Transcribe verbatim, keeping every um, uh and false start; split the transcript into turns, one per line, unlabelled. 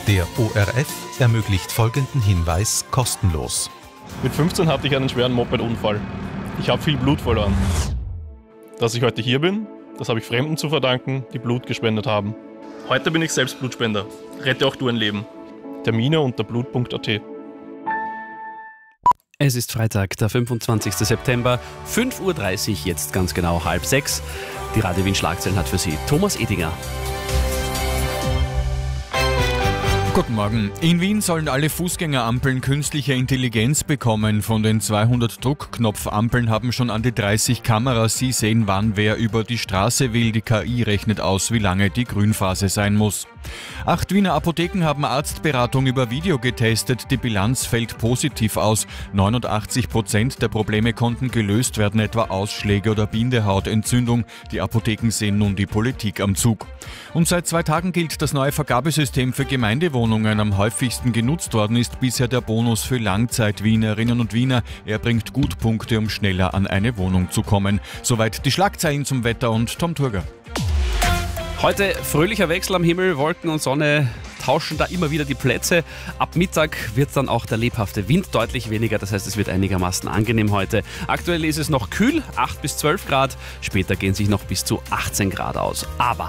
Der O R F ermöglicht folgenden Hinweis kostenlos.
Mit fünfzehn hatte ich einen schweren Mopedunfall. Ich habe viel Blut verloren. Dass ich heute hier bin, das habe ich Fremden zu verdanken, die Blut gespendet haben. Heute bin ich selbst Blutspender. Rette auch du ein Leben. Termine unter blut punkt a t.
Es ist Freitag, der fünfundzwanzigste September, fünf Uhr dreißig, jetzt ganz genau halb sechs. Die Radio Wien Schlagzeilen hat für Sie Thomas Edinger.
Guten Morgen. In Wien sollen alle Fußgängerampeln künstliche Intelligenz bekommen. Von den zweihundert Druckknopfampeln haben schon an die dreißig Kameras. Sie sehen, wann wer über die Straße will. Die K I rechnet aus, wie lange die Grünphase sein muss. Acht Wiener Apotheken haben Arztberatung über Video getestet. Die Bilanz fällt positiv aus. neunundachtzig Prozent der Probleme konnten gelöst werden, etwa Ausschläge oder Bindehautentzündung. Die Apotheken sehen nun die Politik am Zug. Und seit zwei Tagen gilt das neue Vergabesystem für Gemeindewohnungen. Am häufigsten genutzt worden ist bisher der Bonus für Langzeit-Wienerinnen und Wiener. Er bringt gut Punkte, um schneller an eine Wohnung zu kommen. Soweit die Schlagzeilen zum Wetter und Tom Turger.
Heute fröhlicher Wechsel am Himmel, Wolken und Sonne tauschen da immer wieder die Plätze. Ab Mittag wird dann auch der lebhafte Wind deutlich weniger, das heißt, es wird einigermaßen angenehm heute. Aktuell ist es noch kühl, acht bis zwölf Grad, später gehen sich noch bis zu achtzehn Grad aus. Aber